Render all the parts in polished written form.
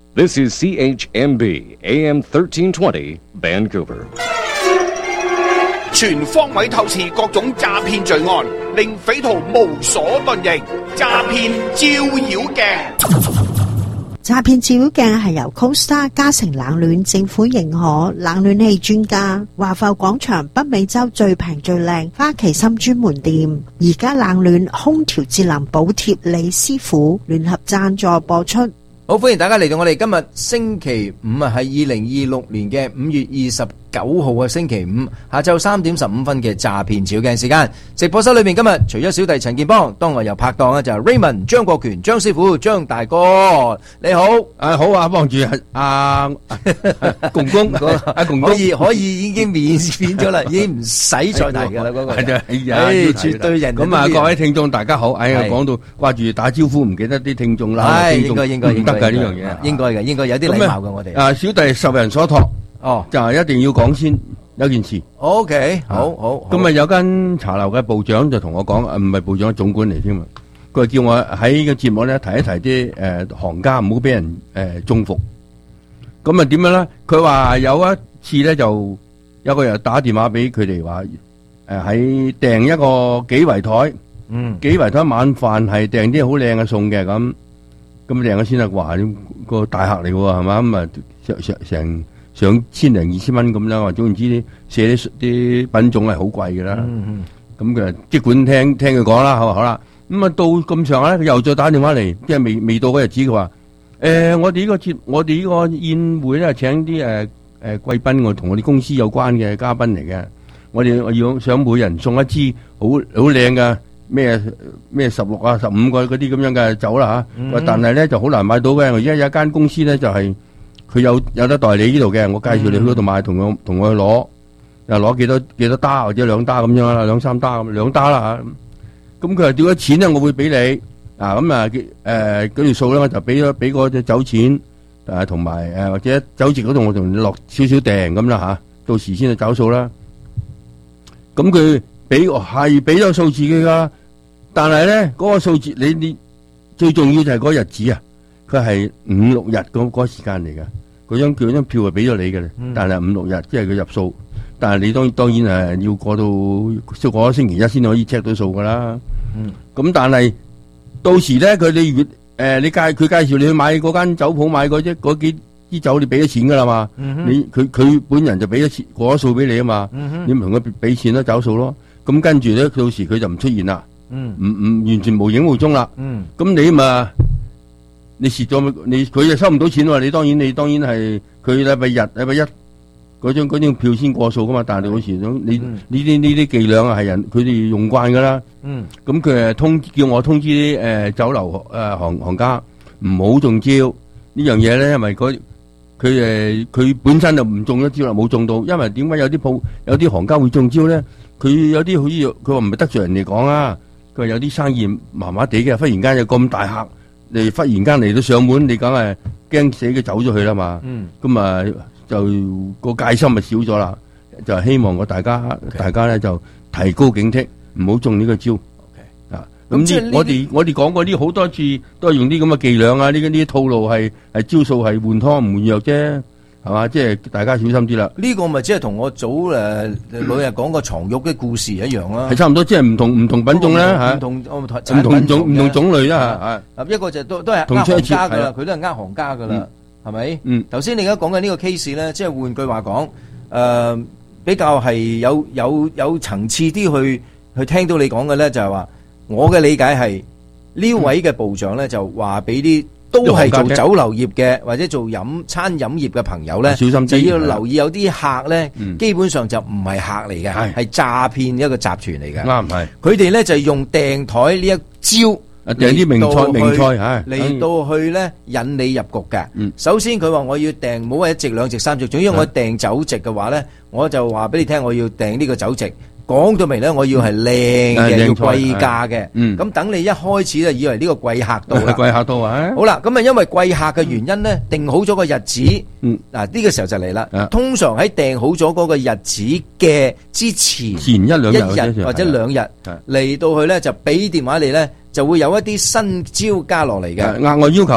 This is CHMB AM 1320 Vancouver. 全方位透視各種詐騙罪案，令匪徒無所遁形。詐騙照妖鏡。 詐騙照妖鏡係由 Costa 嘉誠冷暖政府認可冷暖氣專家華埠廣場北美洲最平最靚花旗參專門店，而家冷暖空調節能補貼李師傅聯合贊助播出。 好，歡迎大家嚟到我哋今日星期五啊，係2026年嘅5月29號嘅星期五下晝3點15分嘅詐騙照鏡時間。直播室裏面今日除咗小弟陳建邦，當我有拍檔啊，就係 Raymond 張國權張師傅張大哥，你好。 好啊，幫住公公公公可以已經免咗啦，已經唔使再提噶啦嗰個。 係啊， 絕對人咁啊，各位聽眾大家好。講到掛住打招呼，唔記得啲聽眾啦。 應該唔得噶呢樣嘢， 應該有啲禮貌嘅我哋。 小弟受人所託，就係一定要講先有件事。 OK， 好。 咁啊，有間茶樓嘅部長就同我講，唔係部長，總管嚟添嘛。佢叫我喺個節目咧提一提啲行家唔好俾人中伏。咁啊點樣咧？佢話有一次咧就有個人打電話俾佢哋話喺訂一個幾圍台，幾圍台晚飯係訂啲好靚嘅餸嘅咁訂咗先啦。話個大客嚟喎係嘛，咁啊成上千零2000蚊咁啦。總言之寫啲品種係好貴嘅啦。咁佢即管聽佢講啦，好啦。咁啊到咁上下咧，佢又再打電話嚟，即係未到嗰日子，佢話我哋呢個宴會咧請啲貴賓，我同我哋公司有關嘅嘉賓嚟嘅。我要想每人送一支好靚嘅咩16啊15個嗰啲咁樣嘅酒啦吓。但係咧就好難買到嘅。我而家有一間公司咧就係佢有得代理呢度嘅，我介紹你去嗰度買，同我去攞，又攞幾多打或者2打咁樣啦，2-3打咁2打啦吓。咁佢話掉咗錢咧，我會俾你嗰條數咧，我就俾嗰隻酒錢同埋或者酒席嗰度我同你落少少訂咁啦吓，到時先去找數啦。咁佢俾咗數字佢噶，但係咧嗰個數字你最重要就係嗰日子啊，佢係5-6日嗰個時間嚟嘅。嗰張票係俾咗你嘅，但係5-6日即係佢入數。但係你當然係要過咗星期一先可以 check 到數噶啦。咁但係到時咧，佢佢介紹你去買嗰間酒鋪買嗰幾支酒，你俾咗錢噶啦嘛。佢本人就俾咗錢過咗數俾你啊嘛。你唔同佢俾錢咯，找數咯。咁跟住咧，到時佢就唔出現啦。唔完全無影無蹤啦。咁你蝕咗，佢就收唔到錢喎。你當然係佢禮拜一嗰張票先過數噶嘛。但係到時呢啲伎倆係佢哋用慣噶啦。咁佢叫我通知啲酒樓行家唔好中招呢樣嘢咧，因為佢本身就唔中咗招啦，冇中到。因為點解有啲行家會中招咧？佢有啲好似佢話唔係得罪人嚟講啊，佢話有啲生意麻麻地嘅，忽然間有咁大客你忽然間嚟到上門，你梗係驚死佢走咗去啦嘛。咁啊就個戒心咪少咗啦。就希望大家咧就提高警惕，唔好中呢個招。咁我哋講過呢好多次，都係用啲咁嘅伎倆啊，呢啲套路係招數係換湯唔換藥啫，係嘛？即係大家小心啲啦。 呢個咪即係同我早老日講個床褥嘅故事一樣啦。 係差唔多，即係唔同品種啦嚇，唔同種類啦嚇。 一個就都係呃行家噶啦，佢都係呃行家噶啦，係咪？頭先你而家講緊呢個 case 咧，即係換句話講，比較係有層次啲去聽到你講嘅咧，就係話。我嘅理解係呢位嘅部長咧，就話俾啲都係做酒樓業嘅或者做餐飲業嘅朋友咧，小心啲，就要留意有啲客咧，基本上就唔係客嚟嘅，係詐騙一個集團嚟嘅。啱係，佢哋咧就用訂台呢一招，訂啲名菜嚟到去咧引你入局嘅。首先佢話我要訂，唔好話1席2席3席，總之我訂酒席嘅話咧，我就話俾你聽，我要訂呢個酒席。講到明咧，我要係靚嘅，要貴價嘅。咁等你一開始就以為呢個貴客到啦。貴客到啊！好啦，咁啊，因為貴客嘅原因咧，定好咗個日子。嗱，呢個時候就嚟啦。通常喺訂好咗嗰個日子嘅之前1日或者2日嚟到去咧，就俾電話你咧，就會有一啲新招加落嚟嘅。額外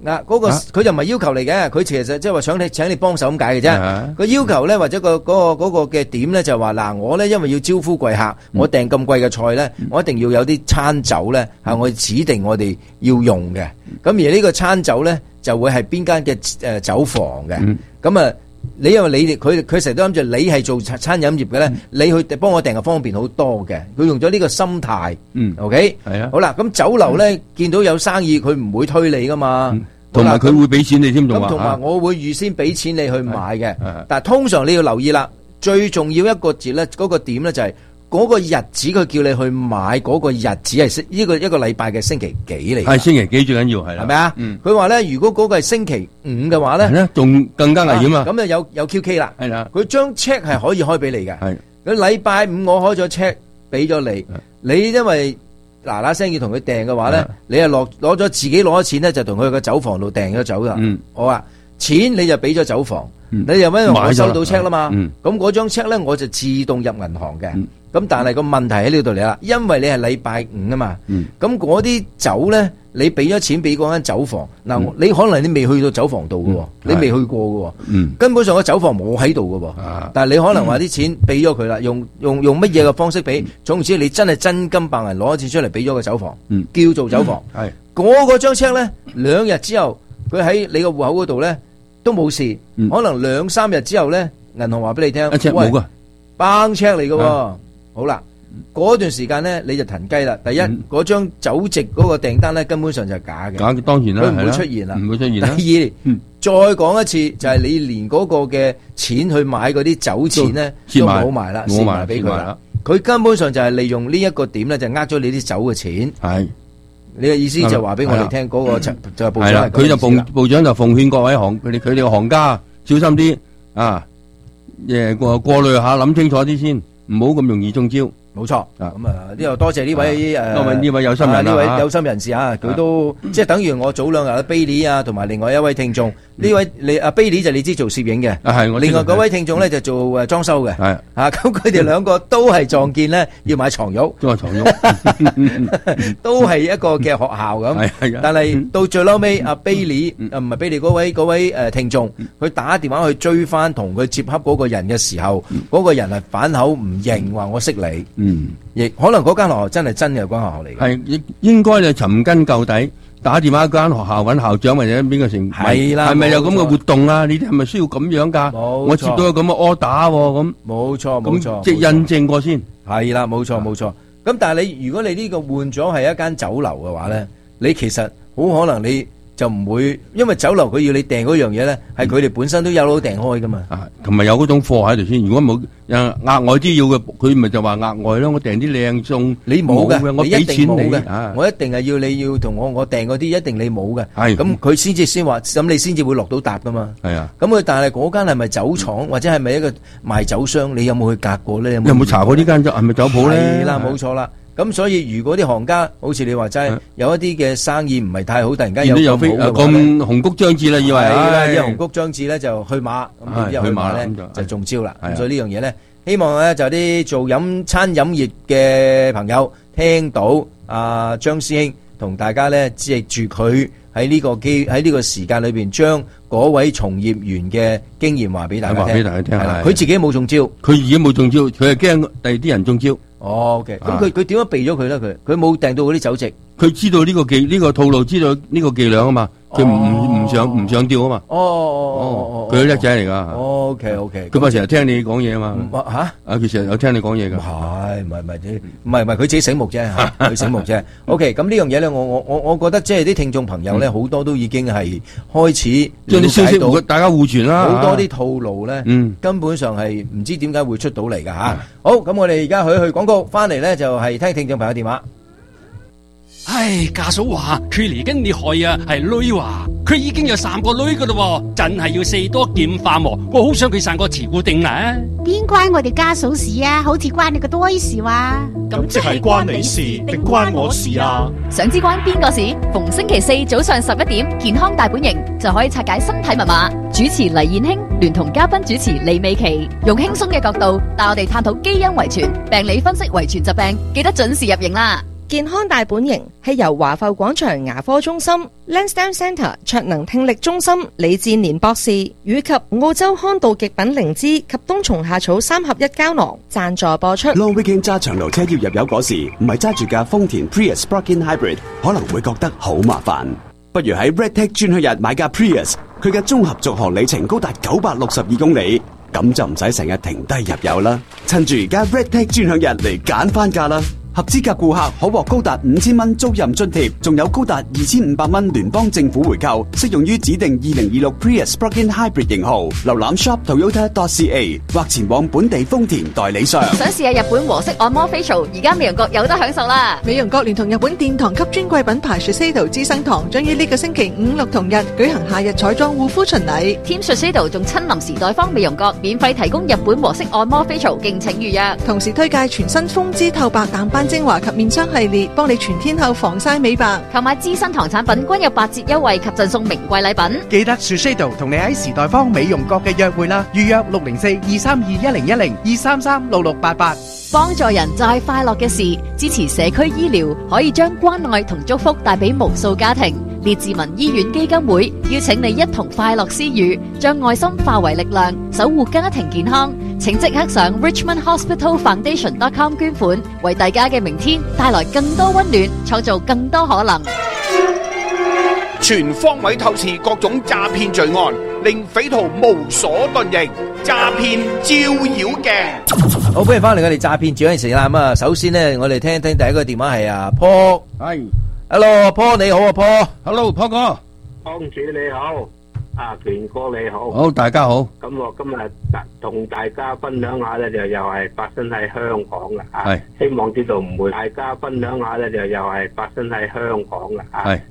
嗱，嗰個佢就唔係要求嚟嘅，佢其實即係話想請你幫手咁解嘅啫。個要求咧或者嗰個嘅點咧就話嗱，我咧因為要招呼貴客，我訂咁貴嘅菜咧，我一定要有啲餐酒咧係我指定我哋要用嘅。咁而呢個餐酒咧就會係邊間嘅酒房嘅。咁啊，你因為你佢成日都諗住你係做餐飲業嘅咧，你去幫我訂就方便好多嘅。佢用咗呢個心態，OK 係啊。好啦，咁酒樓咧見到有生意，佢唔會推你噶嘛。 同埋佢會俾錢你添，仲話同埋我會預先俾錢你去買嘅。但係通常你要留意啦，最重要一個節咧，嗰個點咧就係嗰個日子，佢叫你去買嗰個日子係一個禮拜嘅星期幾嚟？係星期幾最緊要係啦，係咪啊？佢話咧，如果嗰個係星期五嘅話咧， 仲更加危險啊！ 咁就有 QK 啦。係啦，佢將 check 係可以開俾你嘅。係，佢禮拜五我開咗 check 俾咗你，你因為嗱聲要同佢訂嘅話咧，你係攞咗自己攞咗錢咧，就同佢個酒房度訂咗酒啦。我話錢你就俾咗酒房，你又因為我收到 check 啦嘛，咁嗰張 check 咧我就自動入銀行嘅。咁但係個問題喺呢度嚟啦，因為你係禮拜五啊嘛，咁嗰啲酒咧，你俾咗錢俾嗰間酒房，嗱你可能你未去到酒房度嘅，你未去過嘅，根本上個酒房冇喺度嘅，但係你可能話啲錢俾咗佢啦，用乜嘢嘅方式俾，總之你真係真金白銀攞咗錢出嚟俾咗個酒房，叫做酒房，係嗰個張 check 咧，2日之後佢喺你個戶口嗰度咧都冇事，可能2、3日之後咧，銀行話俾你聽，喂，崩 check 嚟嘅。好啦，嗰段時間咧你就騰雞啦。第一，嗰張酒席嗰個訂單咧根本上就係假嘅， 假嘅當然啦， 佢唔會出現啦， 唔會出現啦。 第二，再講一次就係你連嗰個嘅錢去買嗰啲酒錢咧都冇埋啦，蝕埋俾佢啦。佢根本上就係利用呢一個點咧，就呃咗你啲酒嘅錢。係，你嘅意思就話俾我哋聽嗰個就係部長， 佢就部長就奉勸各位佢哋嘅行家小心啲啊，過濾下，諗清楚啲先。唔好咁容易中招， 冇錯。咁呢度多謝呢位呢位有心人呢位有心人士啊，佢都即係等於我早兩日 Billy 啊，同埋另外一位聽眾。呢位你阿 Billy 就你知做攝影嘅，係我。另外嗰位聽眾咧就做裝修嘅，係咁佢哋兩個都係撞見咧要買床褥， 都係床褥， 都係一個嘅學校咁。係但係到最嬲尾，阿 Billy 唔係 Billy 嗰位聽眾，佢打電話去追翻同佢接洽嗰個人嘅時候，嗰個人係反口唔認，話我識你。亦可能嗰間學校真係有間學校嚟嘅， 係應該就尋根究底。打電話間學校揾校長或者邊個成係啦，係咪有咁嘅活動啊？你哋係咪需要咁樣噶？我接到有咁嘅 order 咁，冇錯，即係印證過先。係啦，冇錯。咁但係如果你呢個換咗係一間酒樓嘅話咧，你其實好可能你就唔會，因為酒樓佢要你訂嗰樣嘢咧，係佢哋本身都有攞訂開噶嘛。同埋有嗰種貨喺度先。如果冇額外啲要嘅，佢咪就話額外咯。我訂啲靚餸，你冇嘅，我俾錢冇嘅。我一定係你要同我訂嗰啲，一定你冇嘅。係咁，佢先話，咁你先至會落到搭噶嘛。係啊。咁佢但係嗰間係咪酒廠或者係咪一個賣酒商？你有冇去隔過咧？有冇查過呢間係咪酒鋪咧？係啦，冇錯啦。咁所以如果啲行家好似你話齋，有一啲嘅生意唔係太好，突然間有咁好咁紅谷將至啦，以為啲紅谷將至咧就去馬，咁之後去馬咧就中招啦。咁所以呢樣嘢咧，希望咧就啲做餐飲業嘅朋友聽到阿張師兄同大家咧藉住佢喺呢個時間裏邊，將嗰位從業員嘅經驗話俾大家聽。佢自己冇中招，佢自己冇中招，佢係驚第二啲人中招。OK，咁佢點樣避咗佢咧？佢冇訂到嗰啲酒席，佢知道呢個套路，知道呢個伎倆啊嘛，佢唔上吊啊嘛。佢叻仔嚟噶。OK，佢咪成日聽你講嘢啊嘛。吓，佢成日有聽你講嘢噶。唔係，佢自己醒目啫吓，佢醒目啫。OK，咁呢樣嘢咧，我覺得即係啲聽眾朋友咧，好多都已經係開始將啲消息大家互傳啦。好多啲套路咧，根本上係唔知點解會出到嚟噶吓。好，咁我哋而家去廣告，翻嚟咧就係聽聽眾朋友電話。 唉，家嫂話佢嚟緊你害啊，係女話佢已經有3個女噶咯，真係要4多劍化喎。我好想佢生個慈固定啦。 邊關我哋家嫂事啊？好似關你個多事話。 咁即係關你事定關我事啊？ 想知關邊個事？逢星期4早上11點，健康大本營就可以拆解身體密碼。主持黎燕卿聯同嘉賓主持李美琪，用輕鬆嘅角度帶我哋探討基因遺傳、病理分析遺傳疾病，記得準時入營啦。 健康大本營係由華埠廣場牙科中心、Lansdowne Centre 卓能聽力中心李志年博士以及澳洲康道極品靈芝及冬蟲夏草3合1膠囊贊助播出。 Long Weekend 揸長途車要入油嗰時，唔係揸住架豐田 Prius Plug-in Hybrid， 可能會覺得好麻煩。不如喺 Redtech 專享日買架 Prius， 佢嘅綜合續航里程高達962公里，咁就唔使成日停低入油啦。趁住而家 Redtech 專享日嚟揀翻架啦！合資格顧客可獲高達5000蚊租賃津貼，仲有高達2500蚊聯邦政府回購，適用於指定2026 Prius Plug-in Hybrid 型號。瀏覽 shop.toyota.ca 或前往本地豐田代理商。 想試下日本和式按摩 facial， 而家美容閣有得享受啦！ 美容閣聯同日本殿堂級專櫃品牌 Shiseido 資生堂，將於呢個星期5、6同日舉行夏日彩妝護膚巡禮。 Team Shiseido 仲親臨時代坊美容閣，免費提供日本和式按摩 facial， 敬請預約。 同時推介全新風姿透白淡斑精華及面霜系列，幫你全天候防曬美白。 購買資生堂產品均有8折優惠及贈送名貴禮品。 記得 Shiseido 同你喺時代坊美容閣嘅約會啦，預約604-232-1010 233-6688。 幫助人就係快樂嘅事，支持社區醫療，可以將關愛同祝福帶俾無數家庭。列治文醫院基金會邀請你一同快樂施予，將愛心化為力量，守護家庭健康。請即刻上 richmondhospitalfoundation.com 捐款，為大家嘅明天帶來更多溫暖，創造更多可能。 全方位透視各種詐騙罪案，令匪徒無所遁形。詐騙照妖鏡。 好，歡迎翻嚟我哋詐騙照妖鏡時間啦。咁啊，首先呢，我哋聽一聽第一個電話係阿 Paul。 係 ，Hello Paul，你好啊 Paul。Hello Paul 哥。 幫主你好。權哥你好， 好，大家好。 咁我今日同大家分享下咧，就又係發生喺香港嘅係， 希望知道唔會。大家分享下咧，就又係發生喺香港嘅係，